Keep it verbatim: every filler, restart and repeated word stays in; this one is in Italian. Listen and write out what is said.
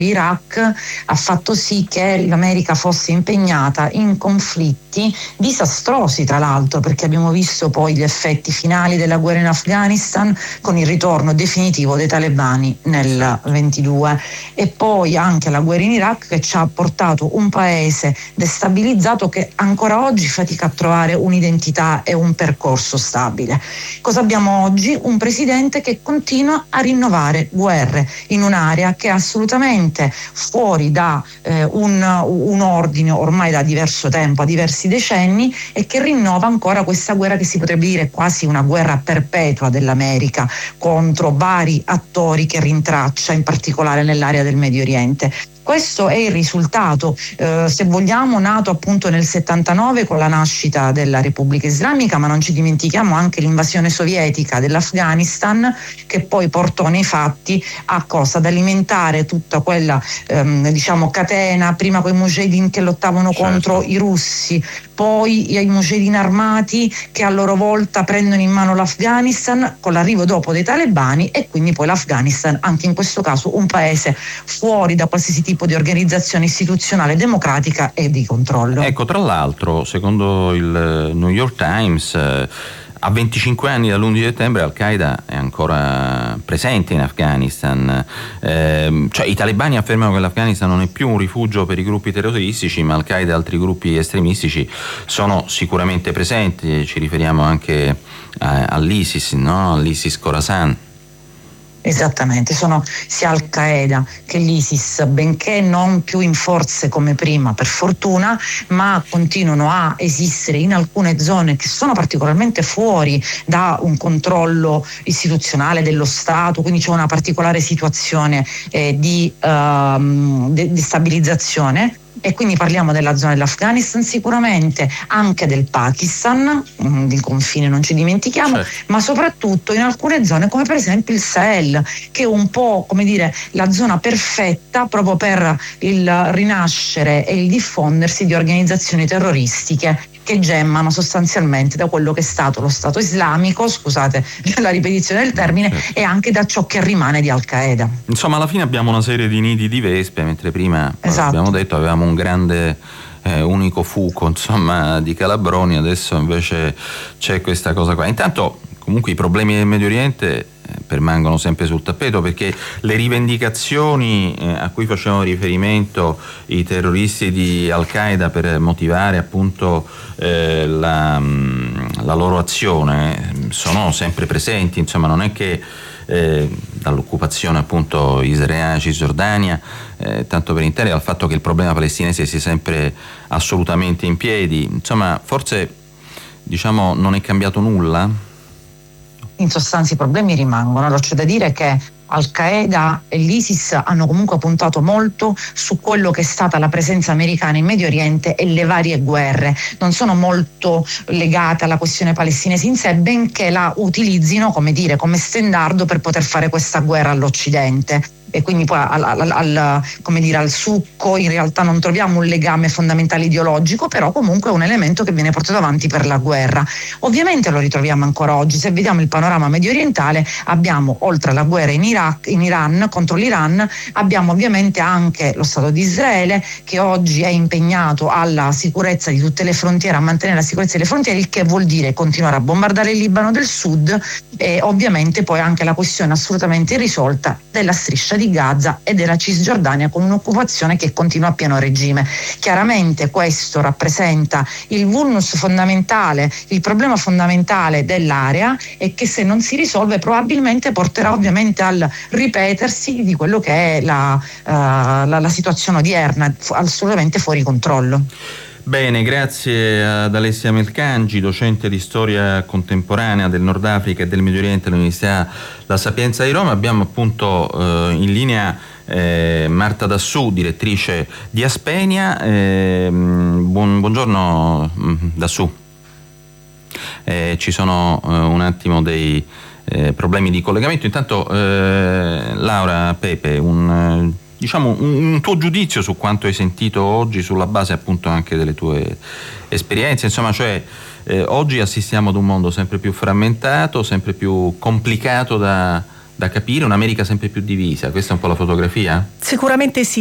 Iraq ha fatto sì che l'America fosse impegnata in conflitti disastrosi, tra l'altro, perché abbiamo visto poi gli effetti finali della guerra in Afghanistan con il ritorno definitivo dei talebani nel ventidue, e poi anche la guerra in Iraq, che ci ha portato un paese destabilizzato che ancora oggi fatica a trovare un'identità e un percorso stabile. Cosa abbiamo oggi? Un presidente che continua a rinnovare guerre in un'area che è assolutamente fuori da eh, un, un ordine ormai da diverso tempo, a diversi decenni, e che rinnova ancora questa guerra che si potrebbe dire quasi una guerra perpetua dell'America contro vari attori che rintraccia, in particolare nell'area del Medio Oriente. Questo è il risultato, eh, se vogliamo, nato appunto nel settantanove con la nascita della Repubblica Islamica, ma non ci dimentichiamo anche l'invasione sovietica dell'Afghanistan, che poi portò nei fatti a cosa? Ad alimentare tutta quella ehm, diciamo catena, prima con i mujahideen che lottavano certo. contro i russi, poi i mujahideen armati che a loro volta prendono in mano l'Afghanistan con l'arrivo dopo dei talebani, e quindi poi l'Afghanistan, anche in questo caso un paese fuori da qualsiasi tipo di organizzazione istituzionale democratica e di controllo. Ecco, tra l'altro, secondo il New York Times, eh, a venticinque anni dall'undici settembre Al-Qaeda è ancora presente in Afghanistan, eh, cioè i talebani affermano che l'Afghanistan non è più un rifugio per i gruppi terroristici, ma Al-Qaeda e altri gruppi estremistici sono sicuramente presenti. Ci riferiamo anche eh, all'ISIS, no? all'ISIS Khorasan. Esattamente, sono sia Al-Qaeda che l'ISIS, benché non più in forze come prima, per fortuna, ma continuano a esistere in alcune zone che sono particolarmente fuori da un controllo istituzionale dello Stato, quindi c'è una particolare situazione eh, di, uh, de- di stabilizzazione. E quindi parliamo della zona dell'Afghanistan, sicuramente anche del Pakistan, del confine non ci dimentichiamo, certo. ma soprattutto in alcune zone come per esempio il Sahel, che è un po', come dire, la zona perfetta proprio per il rinascere e il diffondersi di organizzazioni terroristiche che gemmano sostanzialmente da quello che è stato lo Stato islamico, scusate la ripetizione del termine, certo. e anche da ciò che rimane di Al-Qaeda. Insomma, alla fine abbiamo una serie di nidi di vespe, mentre prima esatto. abbiamo detto avevamo un grande eh, unico fuco, insomma, di calabroni, adesso invece c'è questa cosa qua. Intanto comunque i problemi del Medio Oriente permangono sempre sul tappeto, perché le rivendicazioni eh, a cui facevano riferimento i terroristi di Al-Qaeda per motivare appunto eh, la, la loro azione sono sempre presenti, insomma non è che eh, dall'occupazione appunto israeliana, Cisgiordania, eh, tanto per intendere, al fatto che il problema palestinese sia sempre assolutamente in piedi, insomma forse diciamo non è cambiato nulla. In sostanza i problemi rimangono. Allora c'è da dire che Al-Qaeda e l'ISIS hanno comunque puntato molto su quello che è stata la presenza americana in Medio Oriente e le varie guerre. Non sono molto legate alla questione palestinese in sé, benché la utilizzino, come dire, come stendardo per poter fare questa guerra all'Occidente. E quindi poi al, al, al, come dire, al succo in realtà non troviamo un legame fondamentale ideologico, però comunque è un elemento che viene portato avanti per la guerra. Ovviamente lo ritroviamo ancora oggi. Se vediamo il panorama medio orientale, abbiamo, oltre alla guerra in Iraq, in Iran contro l'Iran, abbiamo ovviamente anche lo Stato di Israele, che oggi è impegnato alla sicurezza di tutte le frontiere, a mantenere la sicurezza delle frontiere, il che vuol dire continuare a bombardare il Libano del Sud, e ovviamente poi anche la questione assolutamente irrisolta della striscia di Gaza e della Cisgiordania, con un'occupazione che continua a pieno regime. Chiaramente questo rappresenta il vulnus fondamentale, il problema fondamentale dell'area, e che se non si risolve probabilmente porterà ovviamente al ripetersi di quello che è la, uh, la, la situazione odierna, assolutamente fuori controllo. Bene, grazie ad Alessia Melcangi, docente di storia contemporanea del Nord Africa e del Medio Oriente all'Università La Sapienza di Roma. Abbiamo appunto eh, in linea eh, Marta Dassù, direttrice di Aspenia. Eh, buon, buongiorno Dassù. Eh, ci sono eh, un attimo dei eh, problemi di collegamento. Intanto eh, Laura, Pepe, un diciamo un, un tuo giudizio su quanto hai sentito oggi, sulla base appunto anche delle tue esperienze, insomma, cioè eh, oggi assistiamo ad un mondo sempre più frammentato, sempre più complicato da, da capire, un'America sempre più divisa, questa è un po' la fotografia? Sicuramente sì.